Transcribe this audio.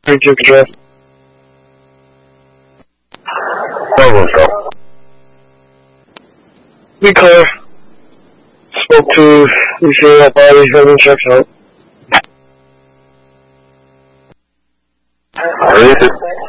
temperature. Problem, sir. Because spoke to the body having checked out. Release it.